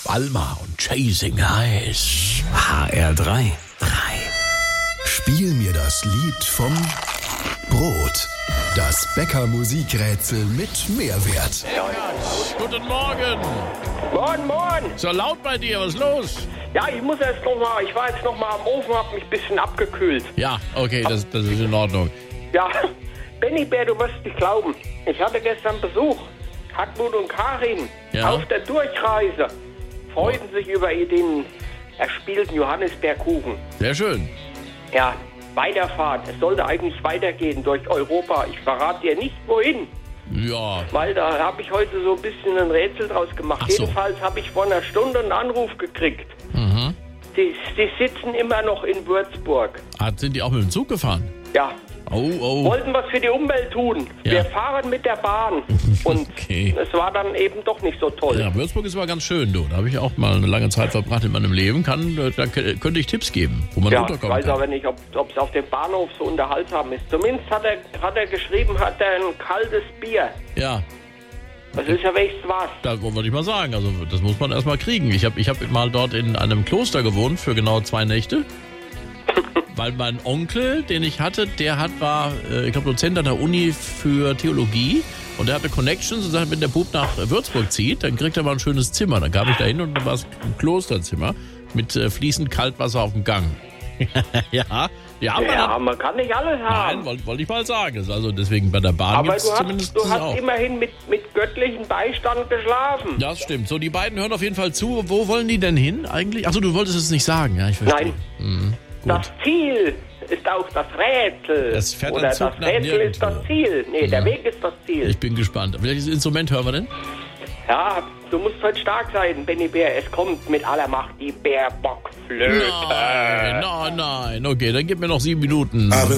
Alma und Chasing Highs. HR3. Spiel mir das Lied vom Brot. Das Bäcker-Musikrätsel mit Mehrwert. Guten Morgen. Moin. So laut bei dir, was ist los? Ja, ich war jetzt noch mal am Ofen, hab mich ein bisschen abgekühlt. Ja, okay, das ist in Ordnung. Ja, Benny Bär, du wirst nicht glauben. Ich hatte gestern Besuch. Hartmut und Karin auf der Durchreise freuten sich über den erspielten Johannisbeerkuchen. Sehr schön. Ja, Weiterfahrt. Es sollte eigentlich weitergehen durch Europa. Ich verrate dir nicht, wohin. Ja. Weil da habe ich heute so ein bisschen ein Rätsel draus gemacht. Ach so. Jedenfalls habe ich vor einer Stunde einen Anruf gekriegt. Mhm. Die sitzen immer noch in Würzburg. Sind die auch mit dem Zug gefahren? Ja. Oh. Wollten was für die Umwelt tun. Ja. Wir fahren mit der Bahn. Und Okay. es war dann eben doch nicht so toll. Ja, Würzburg ist aber ganz schön, du. Da habe ich auch mal eine lange Zeit verbracht in meinem Leben. Da könnte ich Tipps geben, wo man Ja, ich runterkommen weiß kann. aber nicht, ob es auf dem Bahnhof so unterhaltsam ist. Zumindest hat er geschrieben, hat er ein kaltes Bier. Ja, Das ist ja wenigstens was. da wollte ich mal sagen. Also das muss man erstmal kriegen. Ich hab mal dort in einem Kloster gewohnt für genau 2 Nächte. Weil mein Onkel, den ich hatte, war Dozent an der Uni für Theologie. Und der hatte Connections und sagte, wenn der Bub nach Würzburg zieht, dann kriegt er mal ein schönes Zimmer. Dann kam ich da hin und dann war es ein Klosterzimmer mit fließend Kaltwasser auf dem Gang. Ja, Man kann nicht alles haben. Nein, wollte ich mal sagen. Also deswegen bei der Bahn Aber gibt's zumindest du das hast auch. immerhin mit göttlichem Beistand geschlafen. Das stimmt. So, die beiden hören auf jeden Fall zu. Wo wollen die denn hin eigentlich? Achso, du wolltest es nicht sagen. Ja, ich verstehe. Nein. Gut. Das Ziel ist auch das Rätsel. Das fährt Oder ein Zug das nach Rätsel ist das nirgendwo. Ziel. Nee, der Weg ist das Ziel. Ich bin gespannt. Welches Instrument hören wir denn? Ja, du musst heute stark sein, Benny Bär. Es kommt mit aller Macht die Bärbockflöte. Nein. Okay, dann gib mir noch 7 Minuten. Aber